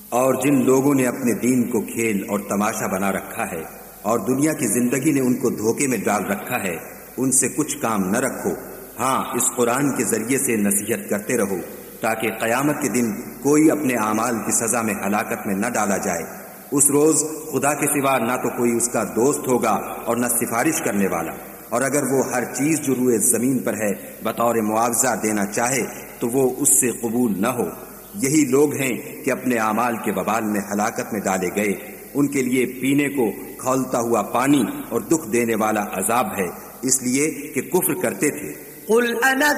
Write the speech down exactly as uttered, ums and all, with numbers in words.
और जिन लोगों ने अपने दीन को खेल और तमाशा बना रखा है और दुनिया की जिंदगी ने उनको धोखे में डाल रखा है, उनसे कुछ काम न रखो। हाँ, इस कुरान के जरिए से नसीहत करते रहो ताकि क़यामत के दिन कोई अपने आमाल की सज़ा में हलाकत में न डाला जाए। उस रोज़ खुदा के सिवा ना तो कोई उसका दोस्त होगा और न सिफारिश करने वाला, और अगर वो हर चीज़ जो रुए ज़मीन पर है बतौर मुआवजा देना चाहे तो वो उससे कबूल न हो। यही लोग हैं कि अपने आमाल के बबाल में हलाकत में डाले गए। उनके लिए पीने को खौलता हुआ पानी और दुख देने वाला अजाब है, इसलिए कि कुफ्र करते थे।